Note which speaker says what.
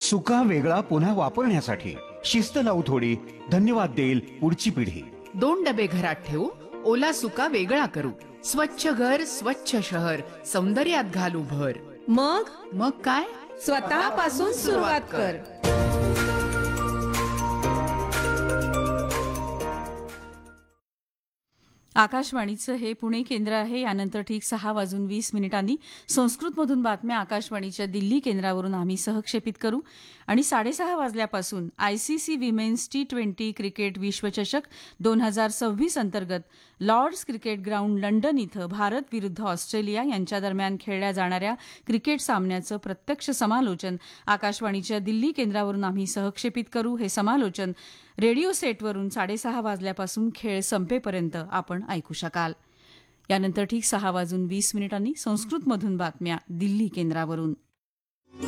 Speaker 1: सुका वेगळा पुन्हा वापरण्यासाठी शिस्त लावू थोडी, धन्यवाद देईल पुढची पिढी.
Speaker 2: 2 डबे घरात ठेवू, ओला सुका वेगळा करू. स्वच्छ घर, स्वच्छ शहर, सौंदर्यात घालू भर. मग काय?
Speaker 3: स्वतःपासून सुरुवात कर.
Speaker 4: आकाशवाणीचं हे पुणे केंद्र आहे. यानंतर ठीक 6:20 संस्कृतमधून बातम्या आकाशवाणीच्या दिल्ली केंद्रावरून आम्ही सहक्षेपित करू. आणि 6:30 वाजल्यापासून ICC विमेन्स T20 क्रिकेट विश्वचषक 2026 अंतर्गत लॉर्ड्स क्रिकेट ग्राउंड लंडन इथं भारत विरुद्ध ऑस्ट्रेलिया यांच्या दरम्यान खेळल्या जाणाऱ्या क्रिकेट सामन्याचं प्रत्यक्ष समालोचन आकाशवाणीच्या दिल्ली केंद्रावरून आम्ही सहक्षेपित करू. हे समालोचन रेडिओ सेटवरून 6:30 वाजल्यापासून खेळ संपेपर्यंत आपण ऐकू शकाल. यानंतर ठीक 6:20 संस्कृतमधून बातम्या दिल्ली केंद्रावरून.